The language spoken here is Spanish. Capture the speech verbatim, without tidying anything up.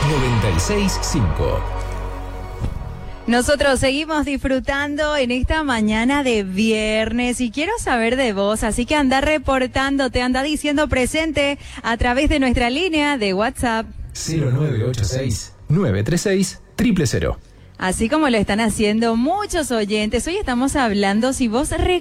noventa y seis punto cinco. Nosotros seguimos disfrutando en esta mañana de viernes y quiero saber de vos, así que anda reportándote, anda diciendo presente a través de nuestra línea de WhatsApp cero nueve ocho seis, nueve tres seis, cero cero cero. Así como lo están haciendo muchos oyentes. Hoy estamos hablando, si vos